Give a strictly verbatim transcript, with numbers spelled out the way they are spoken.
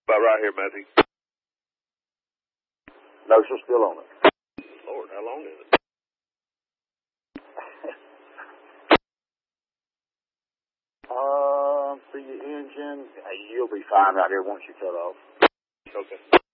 About right here, Matthew. No, she's still on it. Lord, how long is it? Uh, see your engine. You'll be fine right here once you cut off. Okay.